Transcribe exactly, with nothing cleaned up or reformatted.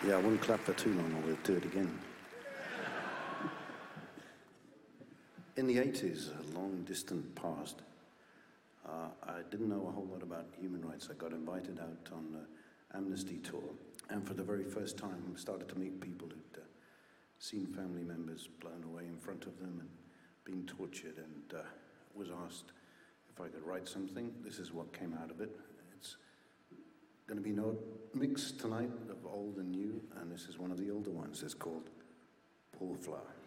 Yeah, I wouldn't clap for too long, or we'll do it again. In the eighties, a long distant past, uh, I didn't know a whole lot about human rights. I got invited out on an Amnesty tour, and for the very first time started to meet people who'd uh, seen family members blown away in front of them and being tortured, and uh, was asked if I could write something. This is what came out of it. It's going to be no mix tonight of old and new, and this is one of the older ones. It's called Poor Flower.